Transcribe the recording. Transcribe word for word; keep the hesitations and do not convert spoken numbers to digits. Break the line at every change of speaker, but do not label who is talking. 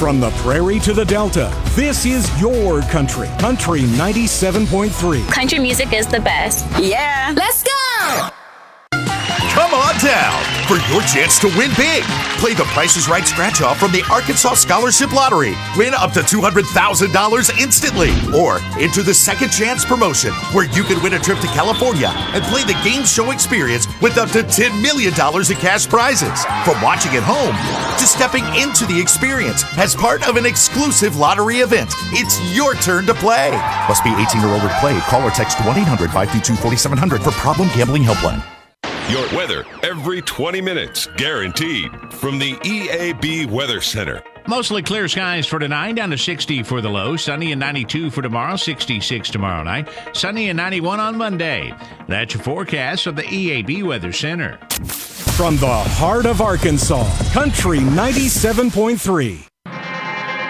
From the prairie to the Delta, this is your country. Country ninety-seven point three.
Country music is the best.
Yeah.
Let's go!
Come on down for your chance to win big. Play the Price is Right scratch-off from the Arkansas Scholarship Lottery. Win up to two hundred thousand dollars instantly. Or enter the Second Chance promotion, where you can win a trip to California and play the game show experience with up to ten million dollars in cash prizes. From watching at home to stepping into the experience as part of an exclusive lottery event, it's your turn to play. Must be eighteen or older to play. Call or text one eight hundred five two two four seven zero zero for Problem Gambling Helpline.
Your weather every twenty minutes, guaranteed, from the E A B Weather Center.
Mostly clear skies for tonight, down to sixty for the low. Sunny and ninety-two for tomorrow, sixty-six tomorrow night. Sunny and ninety-one on Monday. That's your forecast of the E A B Weather Center.
From the heart of Arkansas, Country ninety-seven point three.